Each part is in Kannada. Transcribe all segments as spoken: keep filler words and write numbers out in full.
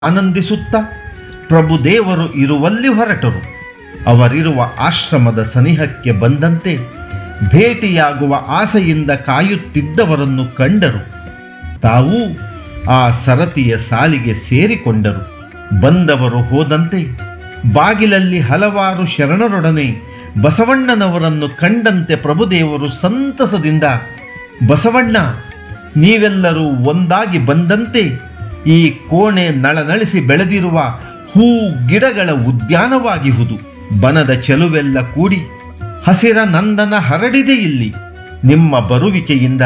ಆನಂದಿಸುತ್ತಾ ಪ್ರಭುದೇವರು ಇರುವಲ್ಲಿ ಹೊರಟರು. ಅವರಿರುವ ಆಶ್ರಮದ ಸನಿಹಕ್ಕೆ ಬಂದಂತೆ ಭೇಟಿಯಾಗುವ ಆಸೆಯಿಂದ ಕಾಯುತ್ತಿದ್ದವರನ್ನು ಕಂಡರು. ತಾವೂ ಆ ಸರತಿಯ ಸಾಲಿಗೆ ಸೇರಿಕೊಂಡರು. ಬಂದವರು ಹೋದಂತೆ ಬಾಗಿಲಲ್ಲಿ ಹಲವಾರು ಶರಣರೊಡನೆ ಬಸವಣ್ಣನವರನ್ನು ಕಂಡಂತೆ ಪ್ರಭುದೇವರು ಸಂತಸದಿಂದ, ಬಸವಣ್ಣ, ನೀವೆಲ್ಲರೂ ಒಂದಾಗಿ ಬಂದಂತೆ ಈ ಕೋಣೆ ನಳನಳಿಸಿ ಬೆಳೆದಿರುವ ಹೂ ಗಿಡಗಳ ಉದ್ಯಾನವಾಗಿಹುದು. ಬನದ ಚೆಲುವೆಲ್ಲ ಕೂಡಿ ಹಸಿರ ನಂದನ ಹರಡಿದೆ ಇಲ್ಲಿ. ನಿಮ್ಮ ಬರುವಿಕೆಯಿಂದ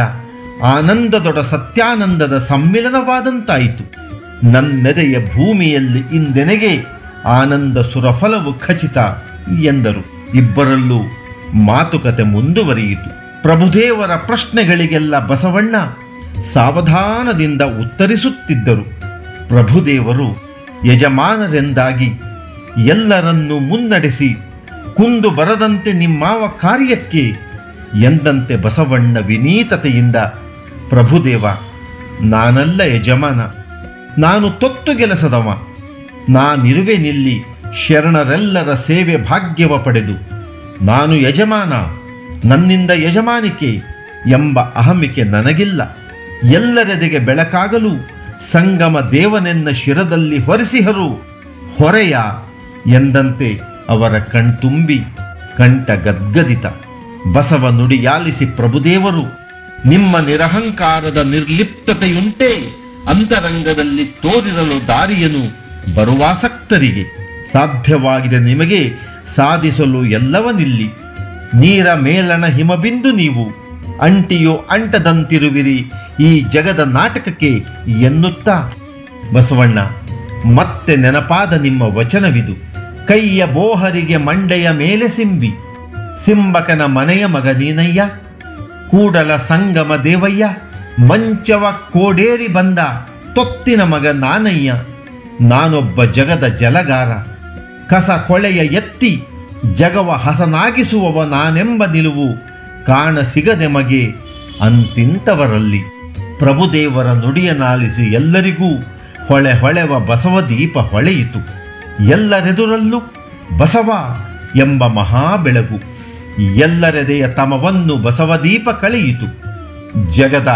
ಆನಂದದೊಡ ಸತ್ಯಾನಂದದ ಸಮ್ಮಿಲನವಾದಂತಾಯಿತು. ನನ್ನೆದೆಯ ಭೂಮಿಯಲ್ಲಿ ಇಂದೆನೆಗೆ ಆನಂದ ಸುರಫಲವು ಖಚಿತ ಎಂದರು. ಇಬ್ಬರಲ್ಲೂ ಮಾತುಕತೆ ಮುಂದುವರಿಯಿತು. ಪ್ರಭುದೇವರ ಪ್ರಶ್ನೆಗಳಿಗೆಲ್ಲ ಬಸವಣ್ಣ ಸಾವಧಾನದಿಂದ ಉತ್ತರಿಸುತ್ತಿದ್ದರು. ಪ್ರಭುದೇವರು ಯಜಮಾನರೆಂದಾಗಿ ಎಲ್ಲರನ್ನೂ ಮುನ್ನಡೆಸಿ ಕುಂದು ಬರದಂತೆ ನಿಮ್ಮಾವ ಕಾರ್ಯಕ್ಕೆ ಎಂದಂತೆ ಬಸವಣ್ಣ ವಿನೀತತೆಯಿಂದ, ಪ್ರಭುದೇವ, ನಾನಲ್ಲ ಯಜಮಾನ, ನಾನು ತೊತ್ತು ಗೆಲಸದವ. ನಾನಿರುವೆನಿಲ್ಲಿ ಶರಣರೆಲ್ಲರ ಸೇವೆ ಭಾಗ್ಯವ ಪಡೆದು. ನಾನು ಯಜಮಾನ, ನನ್ನಿಂದ ಯಜಮಾನಿಕೆ ಎಂಬ ಅಹಮಿಕೆ ನನಗಿಲ್ಲ. ಎಲ್ಲರೆದೆಗೆ ಬೆಳಕಾಗಲು ಸಂಗಮ ದೇವನೆನ್ನ ಶಿರದಲ್ಲಿ ಹೊರಿಸಿಹರು ಹೊರೆಯ ಎಂದಂತೆ ಅವರ ಕಣ್ತುಂಬಿ ಕಂಠ ಗದ್ಗದಿತ. ಬಸವ ನುಡಿಯಾಲಿಸಿ ಪ್ರಭುದೇವರು, ನಿಮ್ಮ ನಿರಹಂಕಾರದ ನಿರ್ಲಿಪ್ತತೆಯುಂಟೇ ಅಂತರಂಗದಲ್ಲಿ ತೋರಿರಲು ದಾರಿಯನು ಬರುವಾಸಕ್ತರಿಗೆ. ಸಾಧ್ಯವಾಗಿದೆ ನಿಮಗೆ ಸಾಧಿಸಲು ಎಲ್ಲವನಿಲ್ಲಿ. ನೀರ ಮೇಲಣ ಹಿಮಬಿಂದು ನೀವು, ಅಂಟಿಯೋ ಅಂಟದಂತಿರುವಿರಿ ಈ ಜಗದ ನಾಟಕಕ್ಕೆ ಎನ್ನುತ್ತಾ, ಬಸವಣ್ಣ, ಮತ್ತೆ ನೆನಪಾದ ನಿಮ್ಮ ವಚನವಿದು. ಕೈಯ ಬೋಹರಿಗೆ ಮಂಡೆಯ ಮೇಲೆ ಸಿಂಬಿ, ಸಿಂಬಕನ ಮನೆಯ ಮಗ ನೀನಯ್ಯ. ಕೂಡಲ ಸಂಗಮ ದೇವಯ್ಯ, ಮಂಚವ ಕೋಡೇರಿ ಬಂದ ತೊತ್ತಿನ ಮಗ ನಾನಯ್ಯ. ನಾನೊಬ್ಬ ಜಗದ ಜಲಗಾರ, ಕಸ ಕೊಳೆಯ ಎತ್ತಿ ಜಗವ ಹಸನಾಗಿಸುವವ ನಾನೆಂಬ ನಿಲುವು ಕಾಣ ಸಿಗದೆ ಮಗೆ ಅಂತಿಂತವರಲ್ಲಿ. ಪ್ರಭುದೇವರ ನುಡಿಯನಾಲಿಸಿ ಎಲ್ಲರಿಗೂ ಹೊಳೆ ಹೊಳೆವ ಬಸವದೀಪ ಹೊಳೆಯಿತು. ಎಲ್ಲರೆದುರಲ್ಲೂ ಬಸವ ಎಂಬ ಮಹಾಬೆಳಗು ಎಲ್ಲರೆದೆಯ ತಮವನ್ನು ಬಸವದೀಪ ಕಳೆಯಿತು. ಜಗದ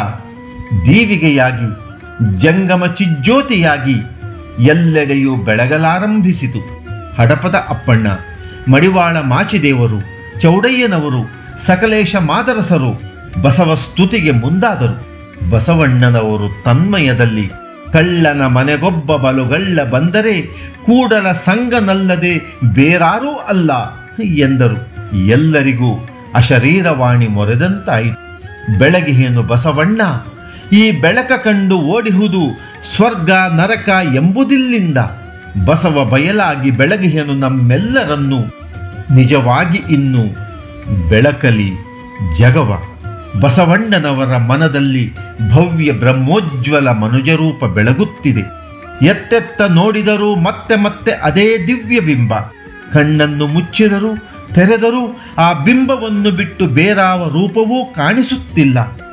ದೀವಿಗೆಯಾಗಿ ಜಂಗಮ ಚಿಜ್ಯೋತಿಯಾಗಿ ಎಲ್ಲೆಡೆಯೂ ಬೆಳಗಲಾರಂಭಿಸಿತು. ಹಡಪದ ಅಪ್ಪಣ್ಣ, ಮಡಿವಾಳ ಮಾಚಿದೇವರು, ಚೌಡಯ್ಯನವರು, ಸಕಲೇಶ ಮಾದರಸರು ಬಸವ ಸ್ತುತಿಗೆ ಮುಂದಾದರು. ಬಸವಣ್ಣನವರು ತನ್ಮಯದಲ್ಲಿ, ಕಳ್ಳನ ಮನೆಗೊಬ್ಬ ಬಲುಗಳ್ಳ ಬಂದರೆ ಕೂಡಲ ಸಂಗನಲ್ಲದೆ ಬೇರಾರೂ ಅಲ್ಲ ಎಂದರು. ಎಲ್ಲರಿಗೂ ಅಶರೀರವಾಣಿ ಮೊರೆದಂತಾಯಿತು. ಬೆಳಗಿಹೇನು ಬಸವಣ್ಣ, ಈ ಬೆಳಕ ಕಂಡು ಓಡಿಹುದು ಸ್ವರ್ಗ ನರಕ ಎಂಬುದಿಲ್ಲಿಂದ. ಬಸವ ಬಯಲಾಗಿ ಬೆಳಗಿಹೇನು ನಮ್ಮೆಲ್ಲರನ್ನು, ನಿಜವಾಗಿ ಇನ್ನು ಬೆಳಕಲಿ ಜಗವ. ಬಸವಣ್ಣನವರ ಮನದಲ್ಲಿ ಭವ್ಯ ಬ್ರಹ್ಮೋಜ್ವಲ ಮನುಜರೂಪ ಬೆಳಗುತ್ತಿದೆ. ಎತ್ತೆತ್ತ ನೋಡಿದರೂ ಮತ್ತೆ ಮತ್ತೆ ಅದೇ ದಿವ್ಯ ಬಿಂಬ. ಕಣ್ಣನ್ನು ಮುಚ್ಚಿದರೂ ತೆರೆದರೂ ಆ ಬಿಂಬವನ್ನು ಬಿಟ್ಟು ಬೇರಾವ ರೂಪವೂ ಕಾಣಿಸುತ್ತಿಲ್ಲ.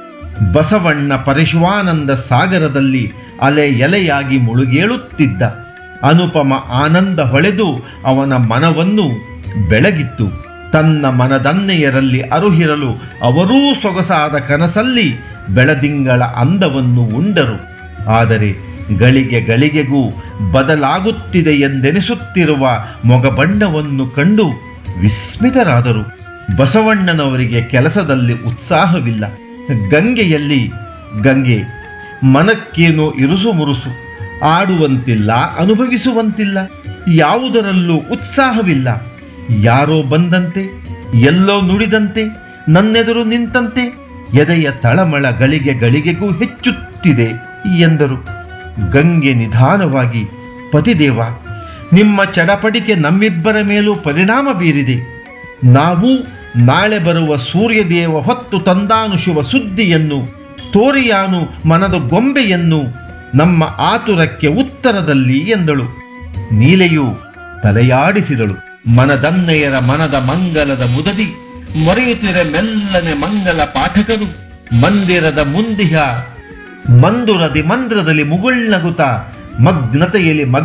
ಬಸವಣ್ಣ ಪರಶಿವಾನಂದ ಸಾಗರದಲ್ಲಿ ಅಲೆ ಎಲೆಯಾಗಿ ಮುಳುಗೇಳುತ್ತಿದ್ದ. ಅನುಪಮ ಆನಂದ ಹೊಳೆದು ಅವನ ಮನವನ್ನು ಬೆಳಗಿತ್ತು. ತನ್ನ ಮನದನ್ನೆಯರಲ್ಲಿ ಅರುಹಿರಲು ಅವರೂ ಸೊಗಸಾದ ಕನಸಲ್ಲಿ ಬೆಳದಿಂಗಳ ಅಂದವನ್ನು ಉಂಡರು. ಆದರೆ ಗಳಿಗೆ ಗಳಿಗೆಗೂ ಬದಲಾಗುತ್ತಿದೆ ಎಂದೆನಿಸುತ್ತಿರುವ ಮೊಗಬಣ್ಣವನ್ನು ಕಂಡು ವಿಸ್ಮಿತರಾದರು. ಬಸವಣ್ಣನವರಿಗೆ ಕೆಲಸದಲ್ಲಿ ಉತ್ಸಾಹವಿಲ್ಲ. ಗಂಗೆಯಲ್ಲಿ ಗಂಗೆ ಮನಕ್ಕೇನೋ ಇರುಸು ಮುರುಸು, ಆಡುವಂತಿಲ್ಲ, ಅನುಭವಿಸುವಂತಿಲ್ಲ, ಯಾವುದರಲ್ಲೂ ಉತ್ಸಾಹವಿಲ್ಲ. ಯಾರೋ ಬಂದಂತೆ, ಎಲ್ಲೋ ನುಡಿದಂತೆ, ನನ್ನೆದುರು ನಿಂತಂತೆ ಎದೆಯ ತಳಮಳ ಗಳಿಗೆ ಗಳಿಗೆಗೂ ಹೆಚ್ಚುತ್ತಿದೆ ಎಂದರು. ಗಂಗೆ ನಿಧಾನವಾಗಿ, ಪತಿದೇವ, ನಿಮ್ಮ ಚಡಪಡಿಕೆ ನಮ್ಮಿಬ್ಬರ ಮೇಲೂ ಪರಿಣಾಮ ಬೀರಿದೆ. ನಾವು ನಾಳೆ ಬರುವ ಸೂರ್ಯದೇವ ಹೊತ್ತು ತಂದಾನು ಶುಭ ಸುದ್ದಿಯನ್ನು, ತೋರಿಯಾನು ಮನದ ಗೊಂಬೆಯನ್ನು ನಮ್ಮ ಆತುರಕ್ಕೆ ಉತ್ತರದಲ್ಲಿ ಎಂದಳು. ನೀಲೆಯು ತಲೆಯಾಡಿಸಿದಳು. ಮನದನ್ನೆಯರ ಮನದ ಮಂಗಲದ ಮುದದಿ ಮೊರೆಯುತ್ತಿರೆ ಮೆಲ್ಲನೆ ಮಂಗಲ ಪಾಠಕರು. ಮಂದಿರದ ಮುಂದಿಹ ಮಂದುರದಿ ಮಂದ್ರದಲ್ಲಿ ಮುಗುಳ್ನಗುತ ಮಗ್ನತೆಯಲ್ಲಿ ಮಗ